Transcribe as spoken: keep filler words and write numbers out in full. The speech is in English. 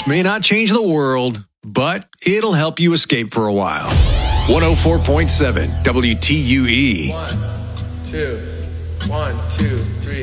may not change the world, but it'll help you escape for a while. one oh four point seven W T U E. One, two, one, two, three.